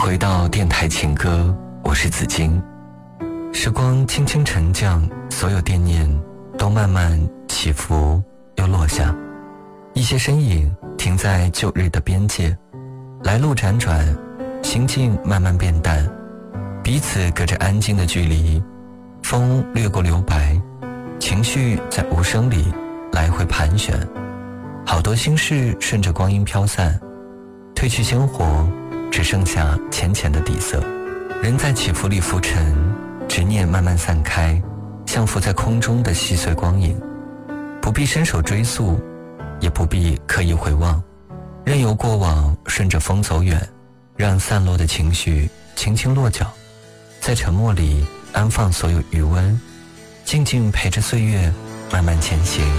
回到电台情歌，我是紫金。时光轻轻沉降，所有惦念都慢慢起伏又落下，一些身影停在旧日的边界，来路辗转，心境慢慢变淡，彼此隔着安静的距离，风掠过留白，情绪在无声里来回盘旋，好多心事顺着光阴飘散，褪去鲜活，只剩下浅浅的底色。人在起伏里浮沉，执念慢慢散开，像浮在空中的细碎光影，不必伸手追溯，也不必刻意回望，任由过往顺着风走远，让散落的情绪轻轻落脚，在沉默里安放所有余温，静静陪着岁月慢慢前行。